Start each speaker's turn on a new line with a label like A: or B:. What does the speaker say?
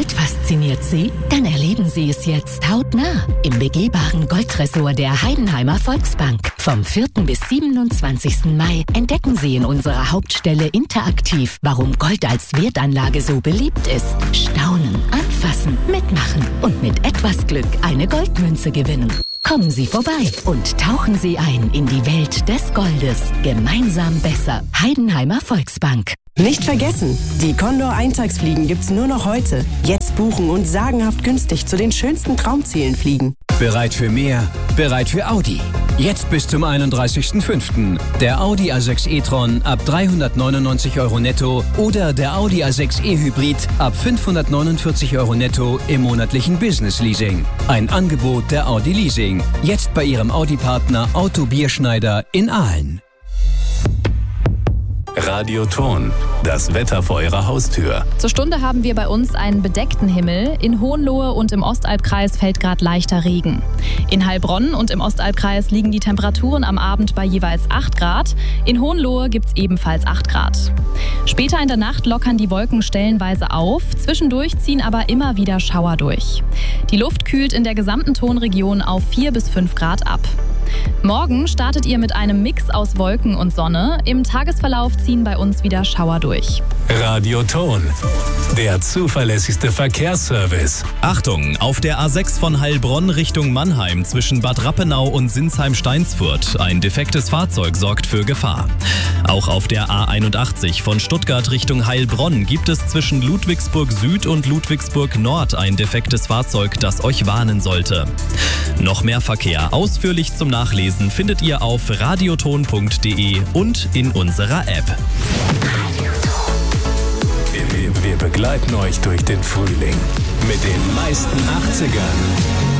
A: Gold fasziniert Sie? Dann erleben Sie es jetzt hautnah im begehbaren Goldtresor der Heidenheimer Volksbank. Vom 4. bis 27. Mai entdecken Sie in unserer Hauptstelle interaktiv, warum Gold als Wertanlage so beliebt ist. Staunen, anfassen, mitmachen und mit etwas Glück eine Goldmünze gewinnen. Kommen Sie vorbei und tauchen Sie ein in die Welt des Goldes. Gemeinsam besser. Heidenheimer Volksbank.
B: Nicht vergessen, die Condor Eintagsfliegen gibt's nur noch heute. Jetzt buchen und sagenhaft günstig zu den schönsten Traumzielen fliegen.
C: Bereit für mehr? Bereit für Audi. Jetzt bis zum 31.05. Der Audi A6 e-tron ab 399 € netto oder der Audi A6 e-Hybrid ab 549 € netto im monatlichen Business Leasing. Ein Angebot der Audi Leasing. Jetzt bei Ihrem Audi-Partner Auto Bierschneider in Aalen.
D: Radioton, das Wetter vor Ihrer Haustür.
E: Zur Stunde haben wir bei uns einen bedeckten Himmel. In Hohenlohe und im Ostalbkreis fällt gerade leichter Regen. In Heilbronn und im Ostalbkreis liegen die Temperaturen am Abend bei jeweils 8 Grad. In Hohenlohe gibt es ebenfalls 8 Grad. Später in der Nacht lockern die Wolken stellenweise auf. Zwischendurch ziehen aber immer wieder Schauer durch. Die Luft kühlt in der gesamten Tonregion auf 4 bis 5 Grad ab. Morgen startet ihr mit einem Mix aus Wolken und Sonne. Im Tagesverlauf ziehen bei uns wieder Schauer durch.
D: Radioton, der zuverlässigste Verkehrsservice.
F: Achtung, auf der A6 von Heilbronn Richtung Mannheim zwischen Bad Rappenau und Sinsheim-Steinsfurt. Ein defektes Fahrzeug sorgt für Gefahr. Auch auf der A81 von Stuttgart Richtung Heilbronn gibt es zwischen Ludwigsburg Süd und Ludwigsburg Nord ein defektes Fahrzeug, das euch warnen sollte. Noch mehr Verkehr ausführlich zum Nachlesen findet ihr auf radioton.de und in unserer App.
D: Wir begleiten euch durch den Frühling mit den meisten 80ern.